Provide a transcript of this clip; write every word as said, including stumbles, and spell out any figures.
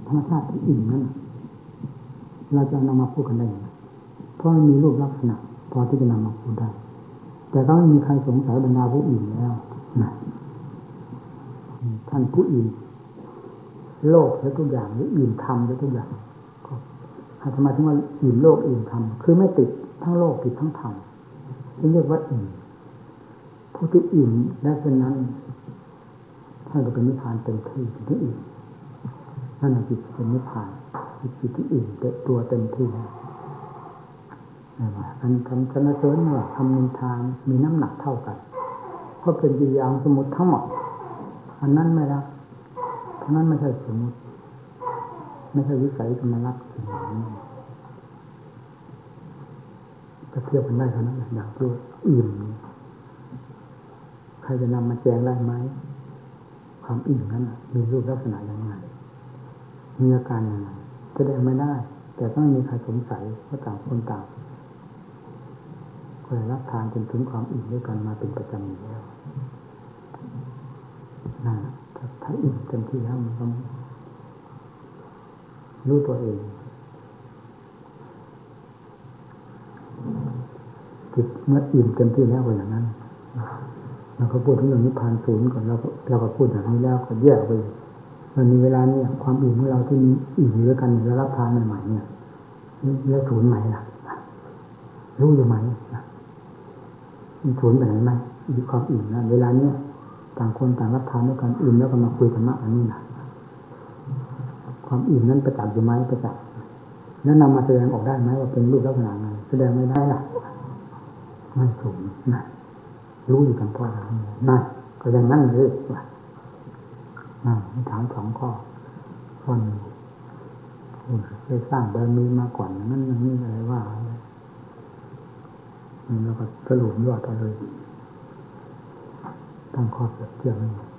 ธรรมชาติที่อิ่มนั้นเราจะนำมาพูดกันได้เพราะมันมีรูปลักษณะพอที่จะนำมาพูดได้แต่ก็ไม่มีใครสงสัยบรรดาผู้อิ่มแล้วนะท่านผู้อิ่มโลกและทุกอย่างหรืออิ่มธรรมและทุกอย่างก็ทำไมถึงว่าอิ่มโลกอิ่มธรรมคือไม่ติดทั้งโลกติดทั้งธรรมเรียกว่าอิ่มผู้ที่อิ่มได้เช่นนั้นท่านก็เป็นนิพพานเต็มที่ถึงอิ่มนั่นแหละจิตเป็นนิพพานจิตที่อิ่มเต็มตัวเต็มที่อันทำสรรเสริญว่าทำนินทานมีน้ำหนักเท่ากันเพราะเป็นกิริยาสมมุติทั้งหมดอันนั้นไม่ละเพราะนั้นไม่ใช่สมมุติไม่ใช่วิสัยกรรมลักษณ์สิ่งนี้จะเทียบกันได้เท่านั้นอย่างที่อิ่มใครจะนำมาแจงได้ไหมความอิ่มนั้นมีรูปลักษณะอย่างไรมีอาการอย่างไรแสดงไม่ได้แต่ก็ไม่มีใครสงสัยเพราะต่างคนต่างเคยรับทานจนถึงความอิ่มด้วยกันมาเป็นประจำอยู่แล้วนั่นถ้าถ้าอิ่มเต็มที่แล้วมันต้องรู้ตัวเองจิตเมื่ออิ่มเต็มที่แล้วก็อย่างนั้นเราก็พูดถึงเรื่องนิพพานศูนย์ก่อนเราก็เราก็พูดอย่างนี้แล้วก็แยกไปมันมีเวลาเนี่ยความอิ่มของเราที่มีอิ่มอยู่ด้วยกันแล้วรับทานใหม่ๆเนี่ยแล้วศูนย์ไหนล่ะรู้อยู่ไหมมันศูนย์ไปไหนไหมมีความอิ่มนะเวลาเนี้ยต่างคนต่างรับทานด้วยกันอิ่มแล้วก็มาคุยกันมากอันนี้นะความอิ่มนั้นประจักษ์อยู่ไหมประจักษ์แล้วนำมาแสดงออกได้ไหมว่าเป็นรูปลักษณะไงแสดงไม่ได้ล่ะไม่ถูกนะรู้อยู่กันพอแล้วนั่นก็ยังนั่งเลยว่าอ่าถามสองข้อข้อหนึ่งเคยสร้างบารมีมาก่อนนั่นนั่นนี่อะไรว่าแล้วก็สรุปยอดไปเลยตั้งข้อเปรียบเทียบ